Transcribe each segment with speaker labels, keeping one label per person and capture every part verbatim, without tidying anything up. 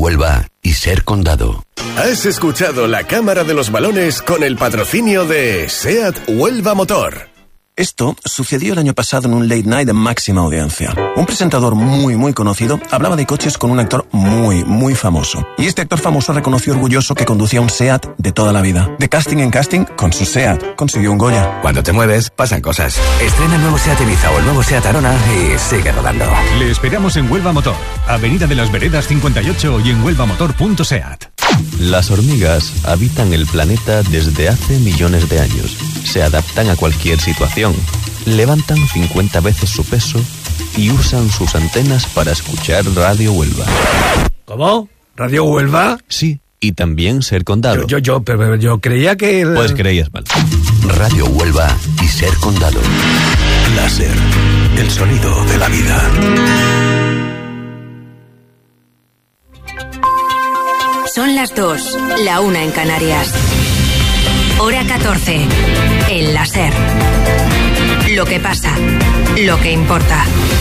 Speaker 1: Huelva y Ser Condado.
Speaker 2: Has escuchado La Cámara de los Balones con el patrocinio de SEAT Huelva Motor.
Speaker 3: Esto sucedió el año pasado en un late night de máxima audiencia. Un presentador muy, muy conocido hablaba de coches con un actor muy, muy famoso. Y este actor famoso reconoció orgulloso que conducía un SEAT de toda la vida. De casting en casting, con su SEAT, consiguió un Goya.
Speaker 4: Cuando te mueves, pasan cosas. Estrena el nuevo SEAT Ibiza o el nuevo SEAT Arona y sigue rodando.
Speaker 5: Le esperamos en Huelva Motor, Avenida de las Veredas cincuenta y ocho y en huelvamotor punto seat.
Speaker 6: Las hormigas habitan el planeta desde hace millones de años. Se adaptan a cualquier situación, levantan cincuenta veces su peso y usan sus antenas para escuchar Radio Huelva.
Speaker 7: ¿Cómo? ¿Radio Huelva?
Speaker 6: Sí, y también Ser Condado.
Speaker 7: Yo, yo, yo, pero yo creía que... El...
Speaker 6: Pues creías mal.
Speaker 1: Radio Huelva y Ser Condado.
Speaker 2: Láser, el sonido de la vida.
Speaker 8: Son las dos, la una en Canarias. Hora catorce. El láser. Lo que pasa, lo que importa.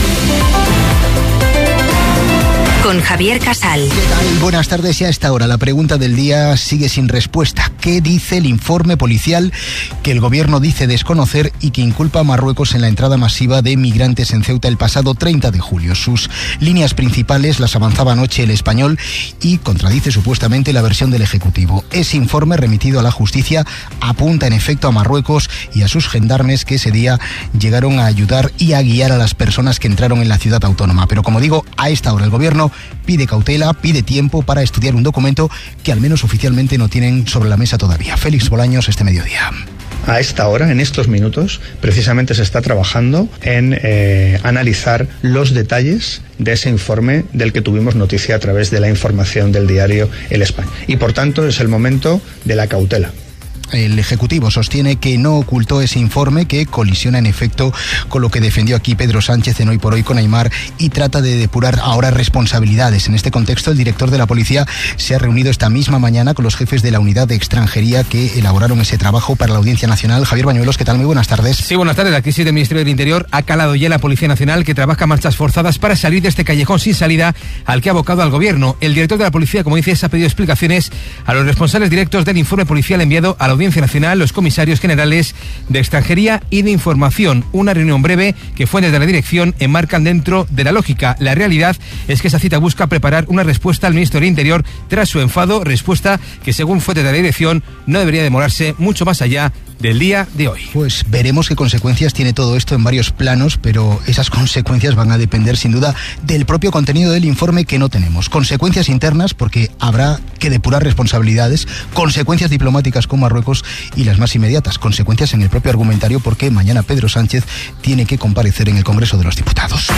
Speaker 8: Con Javier Casal.
Speaker 9: ¿Qué tal? Buenas tardes. Y a esta hora la pregunta del día sigue sin respuesta. ¿Qué dice el informe policial que el gobierno dice desconocer y que inculpa a Marruecos en la entrada masiva de migrantes en Ceuta el pasado treinta de julio? Sus líneas principales las avanzaba anoche El Español y contradice supuestamente la versión del Ejecutivo. Ese informe remitido a la justicia apunta en efecto a Marruecos y a sus gendarmes que ese día llegaron a ayudar y a guiar a las personas que entraron en la ciudad autónoma. Pero como digo, a esta hora el gobierno pide cautela, pide tiempo para estudiar un documento que al menos oficialmente no tienen sobre la mesa todavía. Félix Bolaños, este mediodía.
Speaker 10: A esta hora, en estos minutos, precisamente se está trabajando en eh, analizar los detalles de ese informe del que tuvimos noticia a través de la información del diario El Español. Y por tanto es el momento de la cautela.
Speaker 9: El Ejecutivo sostiene que no ocultó ese informe, que colisiona en efecto con lo que defendió aquí Pedro Sánchez en Hoy por Hoy con Aimar y trata de depurar ahora responsabilidades. En este contexto, el director de la policía se ha reunido esta misma mañana con los jefes de la unidad de extranjería que elaboraron ese trabajo para la Audiencia Nacional. Javier Bañuelos, ¿qué tal? Muy buenas tardes.
Speaker 11: Sí, buenas tardes. La crisis del Ministerio del Interior ha calado ya la Policía Nacional, que trabaja marchas forzadas para salir de este callejón sin salida al que ha abocado al gobierno. El director de la policía, como dices, ha pedido explicaciones a los responsables directos del informe policial enviado a la Audiencia Nacional, los comisarios generales de Extranjería y de Información. Una reunión breve que fuentes de la dirección enmarcan dentro de la lógica. La realidad es que esa cita busca preparar una respuesta al ministro del Interior tras su enfado, respuesta que según fuentes de la dirección no debería demorarse mucho más allá del día de hoy.
Speaker 9: Pues veremos qué consecuencias tiene todo esto en varios planos, pero esas consecuencias van a depender sin duda del propio contenido del informe que no tenemos. Consecuencias internas porque habrá que depurar responsabilidades, consecuencias diplomáticas con Marruecos y las más inmediatas, consecuencias en el propio argumentario porque mañana Pedro Sánchez tiene que comparecer en el Congreso de los Diputados.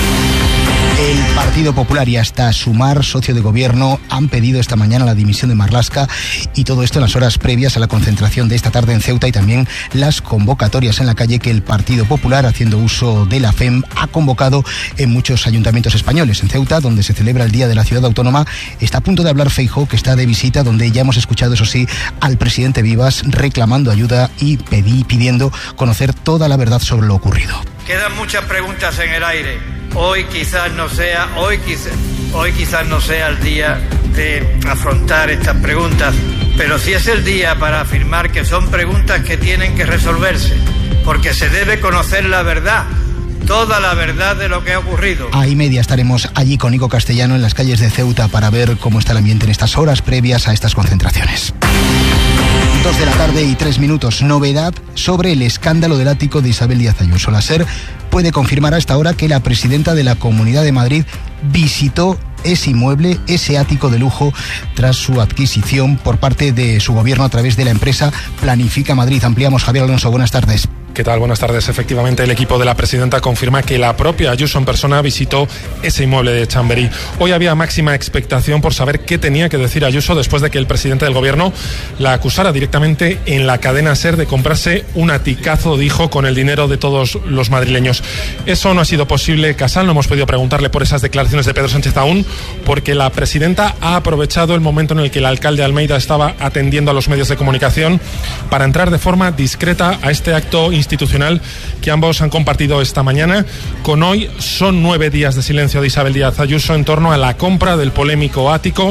Speaker 9: El Partido Popular y hasta Sumar, socio de gobierno, han pedido esta mañana la dimisión de Marlaska y todo esto en las horas previas a la concentración de esta tarde en Ceuta y también las convocatorias en la calle que el Partido Popular, haciendo uso de la F E M, ha convocado en muchos ayuntamientos españoles. En Ceuta, donde se celebra el Día de la Ciudad Autónoma, está a punto de hablar Feijóo, que está de visita, donde ya hemos escuchado, eso sí, al presidente Vivas reclamando ayuda y pedí, pidiendo conocer toda la verdad sobre lo ocurrido.
Speaker 12: Quedan muchas preguntas en el aire. Hoy quizás no sea, hoy quizás, hoy quizás no sea el día de afrontar estas preguntas, pero sí es el día para afirmar que son preguntas que tienen que resolverse, porque se debe conocer la verdad, toda la verdad de lo que ha ocurrido. A y media estaremos allí con Nico Castellano en las calles de Ceuta para ver cómo está el ambiente en estas horas previas a estas concentraciones. Dos de la tarde y tres minutos. Novedad sobre el escándalo del ático de Isabel Díaz Ayuso. La SER puede confirmar a esta hora que la presidenta de la Comunidad de Madrid visitó ese inmueble, ese ático de lujo, tras su adquisición por parte de su gobierno a través de la empresa Planifica Madrid. Ampliamos, Javier Alonso, buenas tardes.
Speaker 13: ¿Qué tal? Buenas tardes. Efectivamente, el equipo de la presidenta confirma que la propia Ayuso en persona visitó ese inmueble de Chamberí. Hoy había máxima expectación por saber qué tenía que decir Ayuso después de que el presidente del gobierno la acusara directamente en la cadena SER de comprarse un aticazo, dijo, con el dinero de todos los madrileños. Eso no ha sido posible, Casal. No hemos podido preguntarle por esas declaraciones de Pedro Sánchez aún, porque la presidenta ha aprovechado el momento en el que el alcalde Almeida estaba atendiendo a los medios de comunicación para entrar de forma discreta a este acto institucional que ambos han compartido esta mañana. Con hoy son nueve días de silencio de Isabel Díaz Ayuso en torno a la compra del polémico ático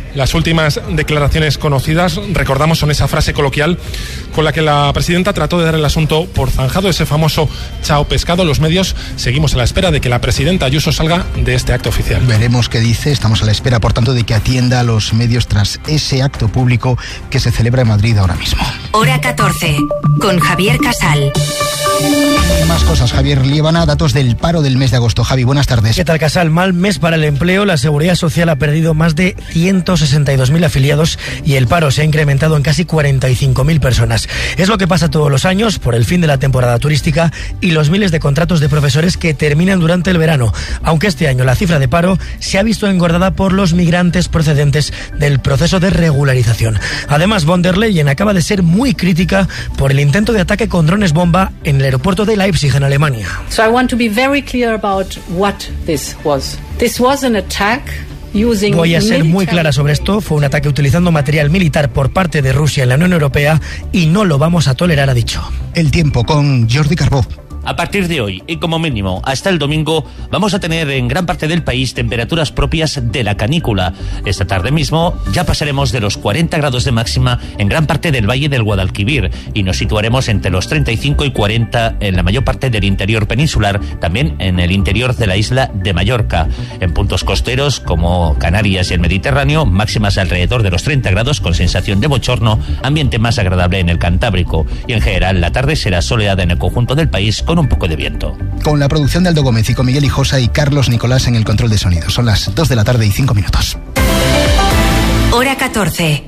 Speaker 13: Las últimas declaraciones conocidas, recordamos, son esa frase coloquial con la que la presidenta trató de dar el asunto por zanjado, ese famoso chao pescado. Los medios seguimos a la espera de que la presidenta Ayuso salga de este acto oficial.
Speaker 9: Veremos qué dice. Estamos a la espera, por tanto, de que atienda a los medios tras ese acto público que se celebra en Madrid ahora mismo.
Speaker 8: Hora catorce, con Javier Casal.
Speaker 9: Más cosas, Javier Liébana, datos del paro del mes de agosto. Javi, buenas tardes.
Speaker 14: ¿Qué tal, Casal? Mal mes para el empleo. La Seguridad Social ha perdido más de ciento sesenta y dos mil afiliados y el paro se ha incrementado en casi cuarenta y cinco mil personas. Es lo que pasa todos los años por el fin de la temporada turística y los miles de contratos de profesores que terminan durante el verano, aunque este año la cifra de paro se ha visto engordada por los migrantes procedentes del proceso de regularización. Además, von der Leyen acaba de ser muy crítica por el intento de ataque con drones bomba en el aeropuerto de Leipzig, en Alemania.
Speaker 15: So I want to be very clear about what this was. This was an attack.
Speaker 14: Voy a ser muy clara sobre esto. Fue un ataque utilizando material militar por parte de Rusia en la Unión Europea y no lo vamos a tolerar, ha dicho.
Speaker 9: El tiempo con Jordi Carbó.
Speaker 16: A partir de hoy, y como mínimo hasta el domingo, vamos a tener en gran parte del país temperaturas propias de la canícula. Esta tarde mismo ya pasaremos de los cuarenta grados de máxima en gran parte del Valle del Guadalquivir y nos situaremos entre los treinta y cinco y cuarenta en la mayor parte del interior peninsular, también en el interior de la isla de Mallorca. En puntos costeros como Canarias y el Mediterráneo, máximas alrededor de los treinta grados con sensación de bochorno, ambiente más agradable en el Cantábrico. Y en general la tarde será soleada en el conjunto del país con un poco de viento.
Speaker 9: Con la producción de Aldo Gómez y con Miguel Hijosa y Carlos Nicolás en el control de sonido. Son las dos de la tarde y cinco minutos.
Speaker 8: Hora catorce.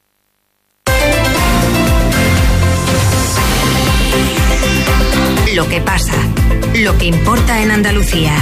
Speaker 8: Lo que pasa, lo que importa en Andalucía.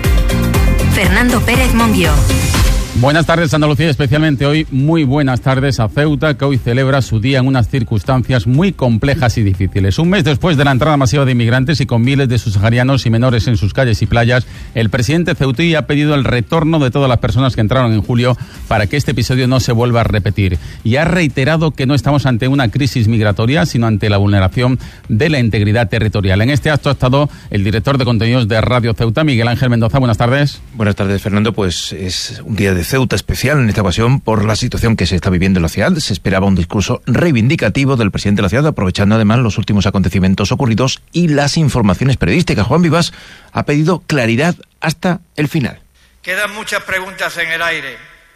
Speaker 8: Fernando Pérez Monguió.
Speaker 17: Buenas tardes, Andalucía, especialmente hoy muy buenas tardes a Ceuta, que hoy celebra su día en unas circunstancias muy complejas y difíciles. Un mes después de la entrada masiva de inmigrantes y con miles de subsaharianos y menores en sus calles y playas, el presidente ceutí ha pedido el retorno de todas las personas que entraron en julio para que este episodio no se vuelva a repetir. Y ha reiterado que no estamos ante una crisis migratoria, sino ante la vulneración de la integridad territorial. En este acto ha estado el director de contenidos de Radio Ceuta, Miguel Ángel Mendoza. Buenas tardes.
Speaker 18: Buenas tardes, Fernando. Pues es un día de Ceuta especial en esta ocasión por la situación que se está viviendo en la ciudad. Se esperaba un discurso reivindicativo del presidente de la ciudad, aprovechando además los últimos acontecimientos ocurridos y las informaciones periodísticas. Juan Vivas ha pedido claridad hasta el final.
Speaker 12: Quedan muchas preguntas en el aire.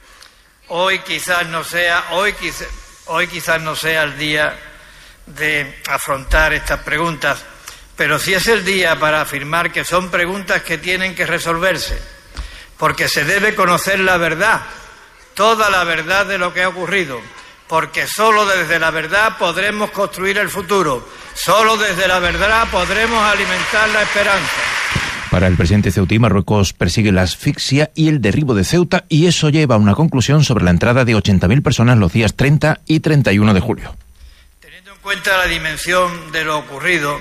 Speaker 12: Hoy quizás no sea, hoy quizás, hoy quizás no sea el día de afrontar estas preguntas, pero sí es el día para afirmar que son preguntas que tienen que resolverse. Porque se debe conocer la verdad, toda la verdad de lo que ha ocurrido, porque solo desde la verdad podremos construir el futuro, solo desde la verdad podremos alimentar la esperanza.
Speaker 18: Para el presidente ceutí, Marruecos persigue la asfixia y el derribo de Ceuta, y eso lleva a una conclusión sobre la entrada de ochenta mil personas los días treinta y treinta y uno de julio.
Speaker 12: Teniendo en cuenta la dimensión de lo ocurrido,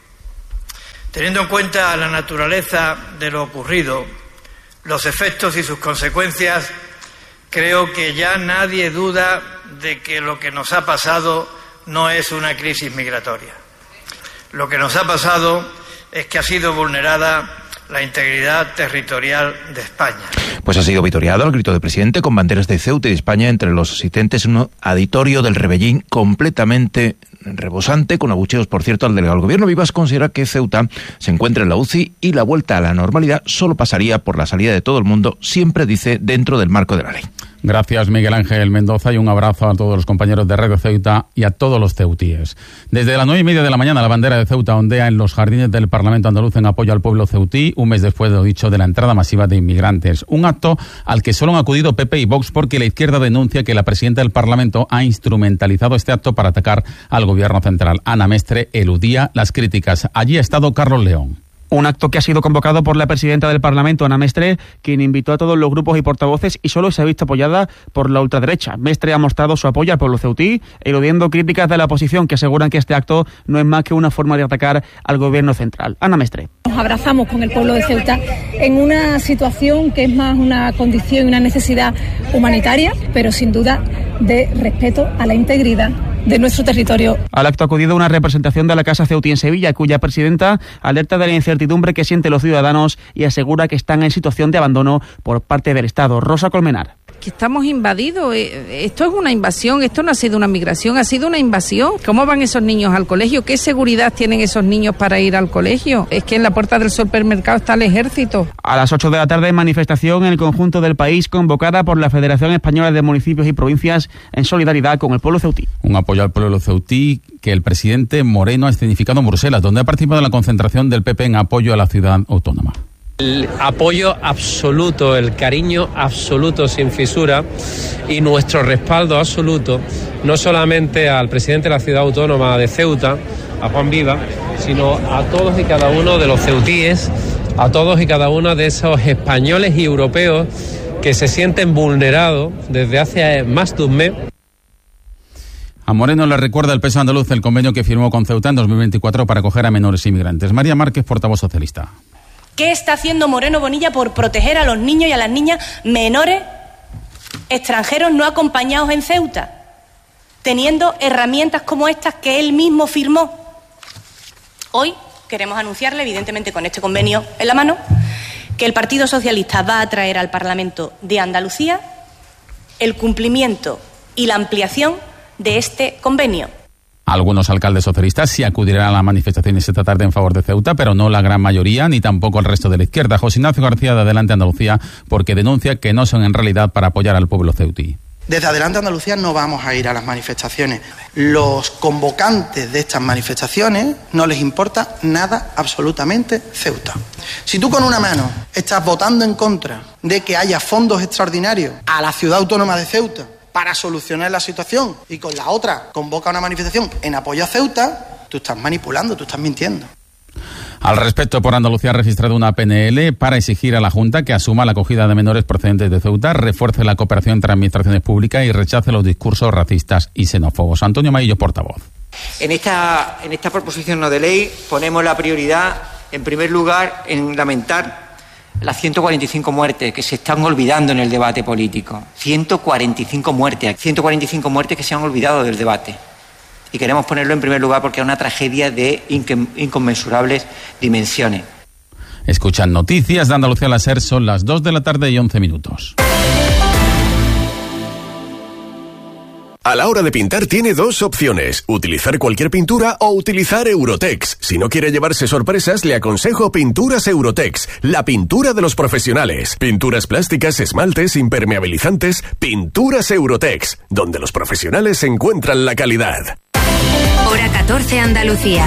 Speaker 12: teniendo en cuenta la naturaleza de lo ocurrido, los efectos y sus consecuencias, creo que ya nadie duda de que lo que nos ha pasado no es una crisis migratoria. Lo que nos ha pasado es que ha sido vulnerada la integridad territorial de España.
Speaker 18: Pues ha sido vitoreado el grito del presidente con banderas de Ceuta y de España entre los asistentes, un auditorio del Rebellín completamente rebosante, con abucheos, por cierto, al delegado del gobierno. Vivas considera que Ceuta se encuentra en la U C I y la vuelta a la normalidad solo pasaría por la salida de todo el mundo, siempre dice, dentro del marco de la ley.
Speaker 17: Gracias, Miguel Ángel Mendoza, y un abrazo a todos los compañeros de Radio Ceuta y a todos los ceutíes. Desde las nueve y media de la mañana, la bandera de Ceuta ondea en los jardines del Parlamento andaluz en apoyo al pueblo ceutí, un mes después de lo dicho de la entrada masiva de inmigrantes. Un acto al que solo han acudido P P y Vox porque la izquierda denuncia que la presidenta del Parlamento ha instrumentalizado este acto para atacar al gobierno central. Ana Mestre eludía las críticas. Allí ha estado Carlos León.
Speaker 19: Un acto que ha sido convocado por la presidenta del Parlamento, Ana Mestre, quien invitó a todos los grupos y portavoces y solo se ha visto apoyada por la ultraderecha. Mestre ha mostrado su apoyo al pueblo ceutí, eludiendo críticas de la oposición que aseguran que este acto no es más que una forma de atacar al gobierno central. Ana Mestre.
Speaker 20: Nos abrazamos con el pueblo de Ceuta en una situación que es más una condición y una necesidad humanitaria, pero sin duda de respeto a la integridad de nuestro territorio.
Speaker 19: Al acto ha acudido una representación de la Casa Ceutí en Sevilla, cuya presidenta alerta de la incertidumbre que sienten los ciudadanos y asegura que están en situación de abandono por parte del Estado. Rosa Colmenar.
Speaker 21: que estamos invadidos. Esto es una invasión, esto no ha sido una migración, ha sido una invasión. ¿Cómo van esos niños al colegio? ¿Qué seguridad tienen esos niños para ir al colegio? Es que en la puerta del supermercado está el ejército.
Speaker 19: A las ocho de la tarde, manifestación en el conjunto del país convocada por la Federación Española de Municipios y Provincias en solidaridad con el pueblo ceutí.
Speaker 17: Un apoyo al pueblo ceutí que el presidente Moreno ha escenificado en Bruselas, donde ha participado en la concentración del P P en apoyo a la ciudad autónoma.
Speaker 22: El apoyo absoluto, el cariño absoluto sin fisura y nuestro respaldo absoluto, no solamente al presidente de la ciudad autónoma de Ceuta, a Juan Viva, sino a todos y cada uno de los ceutíes, a todos y cada uno de esos españoles y europeos que se sienten vulnerados desde hace más de un mes.
Speaker 17: A Moreno le recuerda el peso andaluz el convenio que firmó con Ceuta en dos mil veinticuatro para acoger a menores inmigrantes. María Márquez, portavoz socialista.
Speaker 23: ¿Qué está haciendo Moreno Bonilla por proteger a los niños y a las niñas menores extranjeros no acompañados en Ceuta, teniendo herramientas como estas que él mismo firmó? Hoy queremos anunciarle, evidentemente con este convenio en la mano, que el Partido Socialista va a traer al Parlamento de Andalucía el cumplimiento y la ampliación de este convenio.
Speaker 17: Algunos alcaldes socialistas sí acudirán a las manifestaciones esta tarde en favor de Ceuta, pero no la gran mayoría, ni tampoco el resto de la izquierda. José Ignacio García de Adelante Andalucía, porque denuncia que no son en realidad para apoyar al pueblo ceutí.
Speaker 24: Desde Adelante Andalucía no vamos a ir a las manifestaciones. Los convocantes de estas manifestaciones no les importa nada absolutamente Ceuta. Si tú con una mano estás votando en contra de que haya fondos extraordinarios a la ciudad autónoma de Ceuta para solucionar la situación y con la otra convoca una manifestación en apoyo a Ceuta, tú estás manipulando, tú estás mintiendo.
Speaker 17: Al respecto, por Andalucía ha registrado una P N L para exigir a la Junta que asuma la acogida de menores procedentes de Ceuta, refuerce la cooperación entre administraciones públicas y rechace los discursos racistas y xenófobos. Antonio Maillo, portavoz.
Speaker 25: En esta, en esta proposición no de ley ponemos la prioridad, en primer lugar, en lamentar las ciento cuarenta y cinco muertes que se están olvidando en el debate político. ciento cuarenta y cinco muertes, ciento cuarenta y cinco muertes que se han olvidado del debate. Y queremos ponerlo en primer lugar porque es una tragedia de inconmensurables dimensiones.
Speaker 17: Escuchan Noticias de Andalucía a la SER, son las dos de la tarde y once minutos.
Speaker 2: A la hora de pintar tiene dos opciones, utilizar cualquier pintura o utilizar Eurotex. Si no quiere llevarse sorpresas, le aconsejo Pinturas Eurotex, la pintura de los profesionales. Pinturas plásticas, esmaltes, impermeabilizantes, Pinturas Eurotex, donde los profesionales encuentran la calidad.
Speaker 8: Hora catorce Andalucía.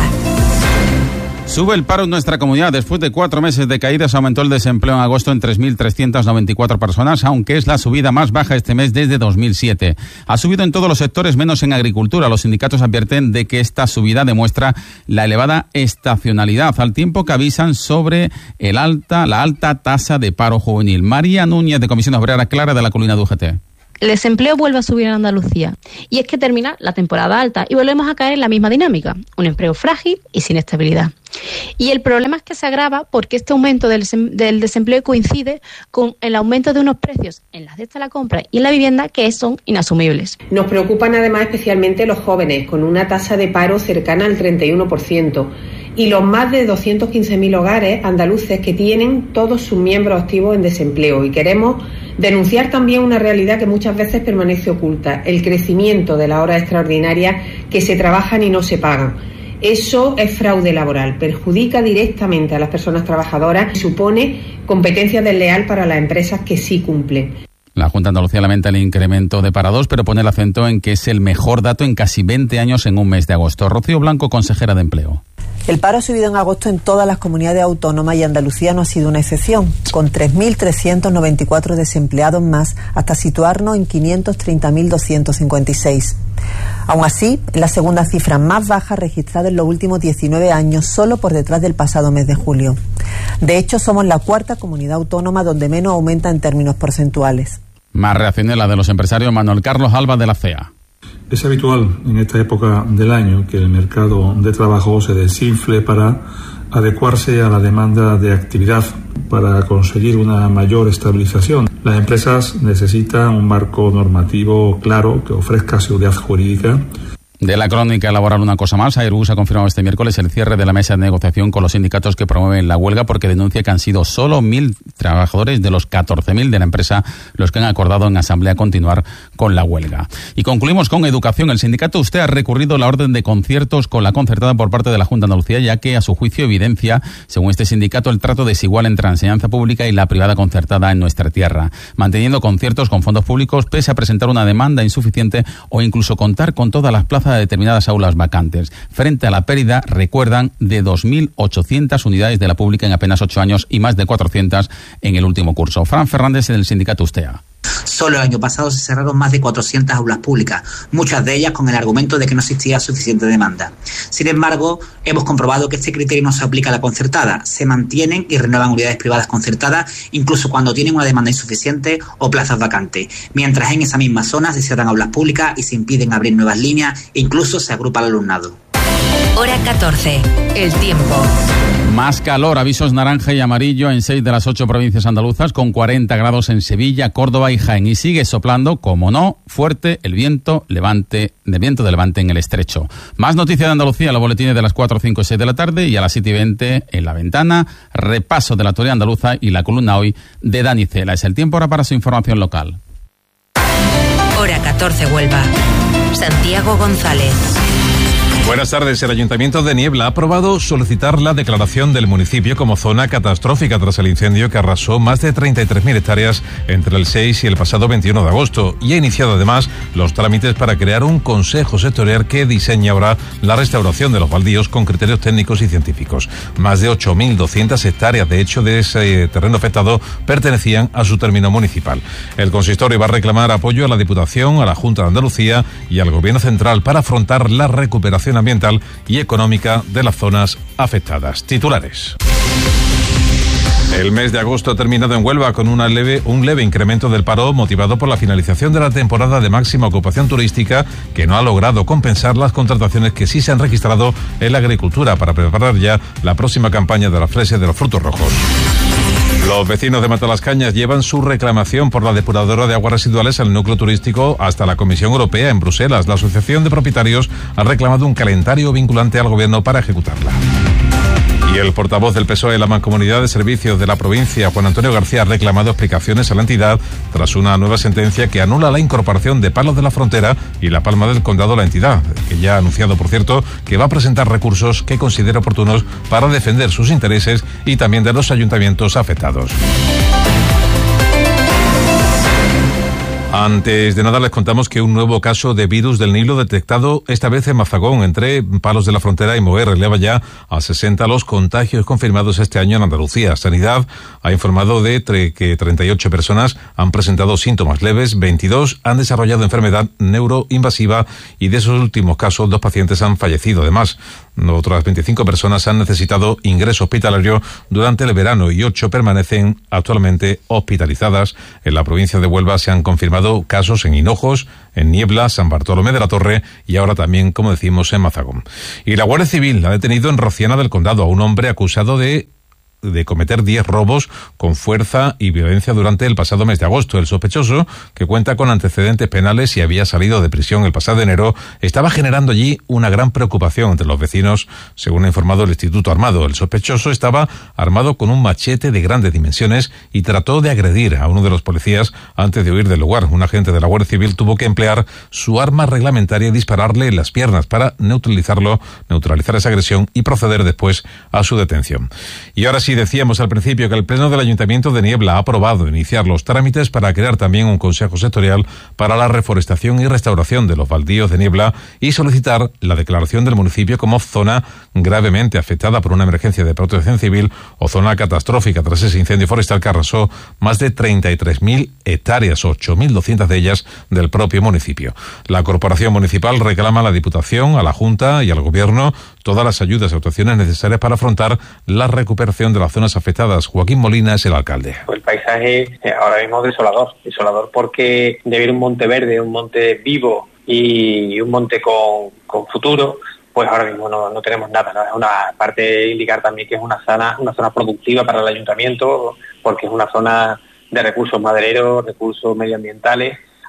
Speaker 17: Sube el paro en nuestra comunidad. Después de cuatro meses de caídas, aumentó el desempleo en agosto en tres mil trescientas noventa y cuatro personas, aunque es la subida más baja este mes desde dos mil siete. Ha subido en todos los sectores, menos en agricultura. Los sindicatos advierten de que esta subida demuestra la elevada estacionalidad, al tiempo que avisan sobre el alta, la alta tasa de paro juvenil. María Núñez, de Comisión Obrera Clara, de la Colina de U G T.
Speaker 26: El desempleo vuelve a subir en Andalucía y es que termina la temporada alta y volvemos a caer en la misma dinámica, un empleo frágil y sin estabilidad. Y el problema es que se agrava porque este aumento del, del desempleo coincide con el aumento de unos precios en la cesta de la compra y en la vivienda que son inasumibles.
Speaker 27: Nos preocupan además especialmente los jóvenes, con una tasa de paro cercana al treinta y uno por ciento, y los más de doscientos quince mil hogares andaluces que tienen todos sus miembros activos en desempleo. Y queremos denunciar también una realidad que muchas veces permanece oculta, el crecimiento de las horas extraordinarias que se trabajan y no se pagan. Eso es fraude laboral, perjudica directamente a las personas trabajadoras y supone competencia desleal para las empresas que sí cumplen.
Speaker 17: La Junta de Andalucía lamenta el incremento de parados, pero pone el acento en que es el mejor dato en casi veinte años en un mes de agosto. Rocío Blanco, consejera de Empleo.
Speaker 28: El paro ha subido en agosto en todas las comunidades autónomas y Andalucía no ha sido una excepción, con tres mil trescientos noventa y cuatro desempleados más, hasta situarnos en quinientos treinta mil doscientos cincuenta y seis. Aún así, es la segunda cifra más baja registrada en los últimos diecinueve años, solo por detrás del pasado mes de julio. De hecho, somos la cuarta comunidad autónoma donde menos aumenta en términos porcentuales.
Speaker 17: Más reacciones la de los empresarios. Manuel Carlos Alba, de la C E A.
Speaker 29: Es habitual en esta época del año que el mercado de trabajo se desinfle para adecuarse a la demanda de actividad, para conseguir una mayor estabilización. Las empresas necesitan un marco normativo claro que ofrezca seguridad jurídica.
Speaker 17: De la crónica laboral una cosa más, Airbus ha confirmado este miércoles el cierre de la mesa de negociación con los sindicatos que promueven la huelga porque denuncia que han sido solo mil trabajadores de los catorce mil de la empresa los que han acordado en asamblea continuar con la huelga. Y concluimos con educación. El sindicato usted ha recurrido la orden de conciertos con la concertada por parte de la Junta de Andalucía, ya que a su juicio evidencia, según este sindicato, el trato desigual entre la enseñanza pública y la privada concertada en nuestra tierra, manteniendo conciertos con fondos públicos pese a presentar una demanda insuficiente o incluso contar con todas las plazas de determinadas aulas vacantes, frente a la pérdida, recuerdan, de dos mil ochocientas unidades de la pública en apenas ocho años y más de cuatrocientas en el último curso. Fran Fernández, del sindicato USTEA.
Speaker 1: Solo el año pasado se cerraron más de cuatrocientas aulas públicas, muchas de ellas con el argumento de que no existía suficiente demanda. Sin embargo, hemos comprobado que este criterio no se aplica a la concertada. Se mantienen y renuevan unidades privadas concertadas incluso cuando tienen una demanda insuficiente o plazas vacantes, mientras en esa misma zona se cierran aulas públicas y se impiden abrir nuevas líneas e incluso se agrupa el alumnado.
Speaker 8: Hora catorce. El tiempo.
Speaker 17: Más calor, avisos naranja y amarillo en seis de las ocho provincias andaluzas, con cuarenta grados en Sevilla, Córdoba y Jaén. Y sigue soplando, como no, fuerte el viento levante, de viento de levante en el estrecho. Más noticias de Andalucía, los boletines de las cuatro, cinco y seis de la tarde, y a las siete y veinte en La Ventana, repaso de la actualidad andaluza y la columna hoy de Dani Cela. Es el tiempo ahora para su información local.
Speaker 8: Hora catorce, Huelva. Santiago González.
Speaker 3: Buenas tardes. El Ayuntamiento de Niebla ha aprobado solicitar la declaración del municipio como zona catastrófica tras el incendio que arrasó más de treinta y tres mil hectáreas entre el seis y el pasado veintiuno de agosto, y ha iniciado además los trámites para crear un consejo sectorial que diseñe ahora la restauración de los baldíos con criterios técnicos y científicos. Más de ocho mil doscientas hectáreas, de hecho, de ese terreno afectado pertenecían a su término municipal. El consistorio va a reclamar apoyo a la Diputación, a la Junta de Andalucía y al Gobierno Central para afrontar la recuperación ambiental y económica de las zonas afectadas. Titulares. El mes de agosto ha terminado en Huelva con una leve, un leve incremento del paro motivado por la finalización de la temporada de máxima ocupación turística, que no ha logrado compensar las contrataciones que sí se han registrado en la agricultura para preparar ya la próxima campaña de la fresa y de los frutos rojos. Los vecinos de Matalascañas llevan su reclamación por la depuradora de aguas residuales al núcleo turístico hasta la Comisión Europea en Bruselas. La Asociación de Propietarios ha reclamado un calendario vinculante al Gobierno para ejecutarla. Y el portavoz del P S O E en la Mancomunidad de Servicios de la provincia, Juan Antonio García, ha reclamado explicaciones a la entidad tras una nueva sentencia que anula la incorporación de Palos de la Frontera y La Palma del Condado a la entidad, que ya ha anunciado, por cierto, que va a presentar recursos que considera oportunos para defender sus intereses y también de los ayuntamientos afectados. Antes de nada les contamos que un nuevo caso de virus del Nilo detectado esta vez en Mazagón, entre Palos de la Frontera y Moguer, eleva ya a sesenta los contagios confirmados este año en Andalucía. Sanidad ha informado de que treinta y ocho personas han presentado síntomas leves, veintidós han desarrollado enfermedad neuroinvasiva y de esos últimos casos dos pacientes han fallecido. Además, otras veinticinco personas han necesitado ingreso hospitalario durante el verano y ocho permanecen actualmente hospitalizadas. En la provincia de Huelva se han confirmado casos en Hinojos, en Niebla, San Bartolomé de la Torre y ahora también, como decimos, en Mazagón. Y la Guardia Civil ha detenido en Rociana del Condado a un hombre acusado de de cometer diez robos con fuerza y violencia durante el pasado mes de agosto. El sospechoso, que cuenta con antecedentes penales y había salido de prisión el pasado enero, estaba generando allí una gran preocupación entre los vecinos, según ha informado el Instituto Armado. El sospechoso estaba armado con un machete de grandes dimensiones y trató de agredir a uno de los policías antes de huir del lugar. Un agente de la Guardia Civil tuvo que emplear su arma reglamentaria y dispararle en las piernas para neutralizarlo, neutralizar esa agresión y proceder después a su detención. Y ahora sí, decíamos al principio que el Pleno del Ayuntamiento de Niebla ha aprobado iniciar los trámites para crear también un consejo sectorial para la reforestación y restauración de los baldíos de Niebla y solicitar la declaración del municipio como zona gravemente afectada por una emergencia de protección civil o zona catastrófica tras ese incendio forestal que arrasó más de treinta y tres mil hectáreas, ocho mil doscientas de ellas del propio municipio. La Corporación Municipal reclama a la Diputación, a la Junta y al Gobierno todas las ayudas y actuaciones necesarias para afrontar la recuperación de las zonas afectadas. Joaquín Molina es el alcalde.
Speaker 4: El paisaje ahora mismo es desolador, desolador porque de ver un monte verde, un monte vivo y un monte con, con futuro, pues ahora mismo no, no tenemos nada, ¿no? Es una parte de indicar también que es una zona, una zona productiva para el ayuntamiento, porque es una zona de recursos madereros, recursos medioambientales,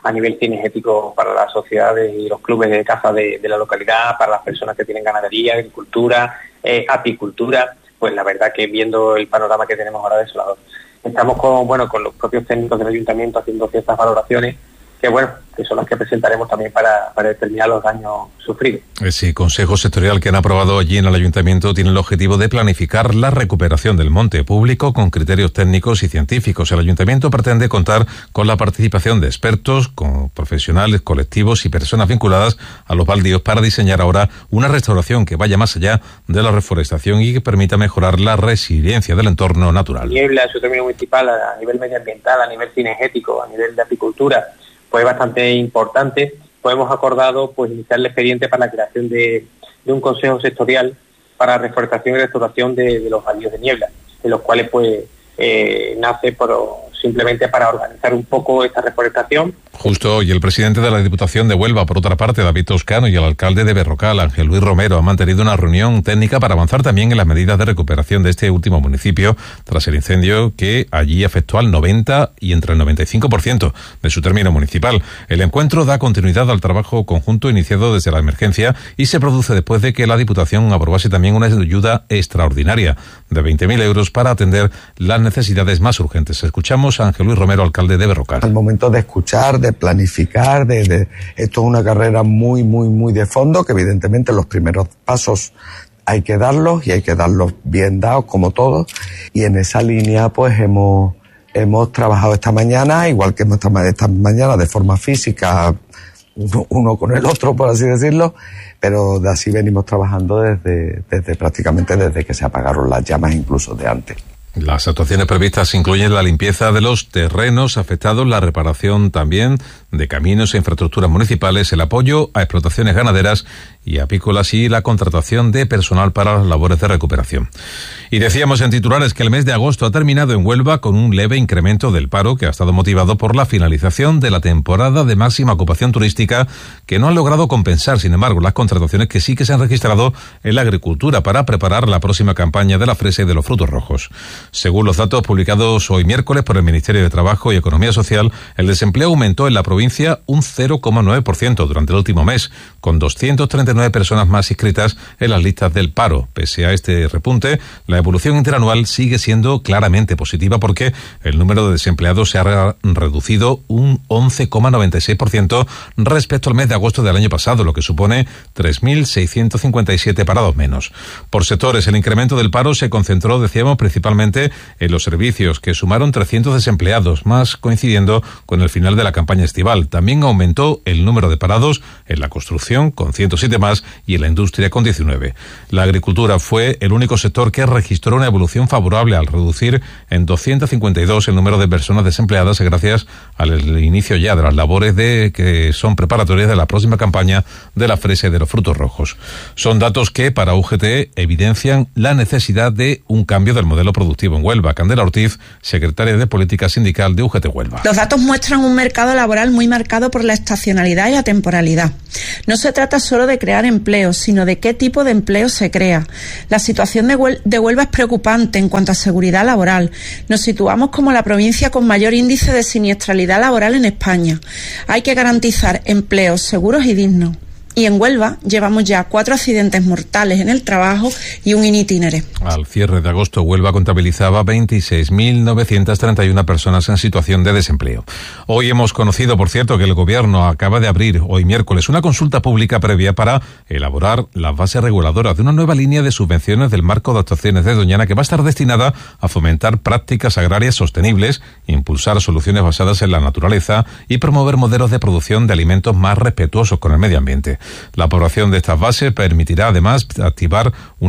Speaker 4: a nivel cinegético para las sociedades y los clubes de caza de, de la localidad, para las personas que tienen ganadería, agricultura, eh, apicultura. Pues la verdad que viendo el panorama que tenemos ahora desolador. Estamos con, bueno, con los propios técnicos del ayuntamiento haciendo ciertas valoraciones que, bueno, que son las que presentaremos también para, para determinar los daños sufridos.
Speaker 3: Ese consejo sectorial que han aprobado allí en el ayuntamiento tiene el objetivo de planificar la recuperación del monte público con criterios técnicos y científicos. El ayuntamiento pretende contar con la participación de expertos, con profesionales, colectivos y personas vinculadas a los baldíos para diseñar ahora una restauración que vaya más allá de la reforestación y que permita mejorar la resiliencia del entorno natural.
Speaker 4: Niebla, en su término municipal, a nivel medioambiental, a nivel cinegético, a nivel de apicultura, pues bastante importante. Pues hemos acordado pues iniciar el expediente para la creación de, de un consejo sectorial para reforestación y restauración de, de los baldíos de niebla, de los cuales pues eh, nace por, simplemente para organizar un poco esta reforestación.
Speaker 3: Justo hoy el presidente de la Diputación de Huelva, por otra parte, David Toscano, y el alcalde de Berrocal, Ángel Luis Romero, han mantenido una reunión técnica para avanzar también en las medidas de recuperación de este último municipio tras el incendio que allí afectó al noventa y entre el noventa y cinco por ciento de su término municipal. El encuentro da continuidad al trabajo conjunto iniciado desde la emergencia y se produce después de que la Diputación aprobase también una ayuda extraordinaria de veinte mil euros para atender las necesidades más urgentes. Escuchamos a Ángel Luis Romero, alcalde de Berrocal.
Speaker 5: Al momento de escuchar, de planificar, de, de esto es una carrera muy, muy, muy de fondo, que evidentemente los primeros pasos hay que darlos y hay que darlos bien dados, como todos, y en esa línea pues hemos, hemos trabajado esta mañana, igual que hemos trabajado esta mañana de forma física, uno, uno con el otro, por así decirlo, pero de así venimos trabajando desde, desde prácticamente desde que se apagaron las llamas, incluso de antes.
Speaker 3: Las actuaciones previstas incluyen la limpieza de los terrenos afectados, la reparación también de caminos e infraestructuras municipales, el apoyo a explotaciones ganaderas y apícolas y la contratación de personal para las labores de recuperación. Y decíamos en titulares que el mes de agosto ha terminado en Huelva con un leve incremento del paro que ha estado motivado por la finalización de la temporada de máxima ocupación turística, que no han logrado compensar, sin embargo, las contrataciones que sí que se han registrado en la agricultura para preparar la próxima campaña de la fresa y de los frutos rojos. Según los datos publicados hoy miércoles por el Ministerio de Trabajo y Economía Social, el desempleo aumentó en la provincia un cero coma nueve por ciento durante el último mes, con doscientas treinta y nueve personas más inscritas en las listas del paro. Pese a este repunte, la evolución interanual sigue siendo claramente positiva porque el número de desempleados se ha re- reducido un once coma noventa y seis por ciento respecto al mes de agosto del año pasado, lo que supone tres mil seiscientos cincuenta y siete parados menos. Por sectores, el incremento del paro se concentró, decíamos, principalmente en los servicios, que sumaron trescientos desempleados más, coincidiendo con el final de la campaña estival. También aumentó el número de parados en la construcción, con ciento siete más, y en la industria, con diecinueve. La agricultura fue el único sector que registró una evolución favorable al reducir en doscientos cincuenta y dos el número de personas desempleadas gracias al inicio ya de las labores de que son preparatorias de la próxima campaña de la fresa y de los frutos rojos. Son datos que para U G T evidencian la necesidad de un cambio del modelo productivo en Huelva. Candela Ortiz, secretaria de Política Sindical de U G T Huelva.
Speaker 6: Los datos muestran un mercado laboral muy marcado por la estacionalidad y la temporalidad. No se trata solo de crear empleos, sino de qué tipo de empleo se crea. La situación de Huel- de Huelva es preocupante en cuanto a seguridad laboral. Nos situamos como la provincia con mayor índice de siniestralidad laboral en España. Hay que garantizar empleos seguros y dignos. Y en Huelva llevamos ya cuatro accidentes mortales en el trabajo y un in itinere.
Speaker 3: Al cierre de agosto, Huelva contabilizaba veintiséis mil novecientas treinta y una personas en situación de desempleo. Hoy hemos conocido, por cierto, que el Gobierno acaba de abrir, hoy miércoles, una consulta pública previa para elaborar las bases reguladoras de una nueva línea de subvenciones del marco de actuaciones de Doñana, que va a estar destinada a fomentar prácticas agrarias sostenibles, impulsar soluciones basadas en la naturaleza y promover modelos de producción de alimentos más respetuosos con el medio ambiente. La aprobación de estas bases permitirá además activar una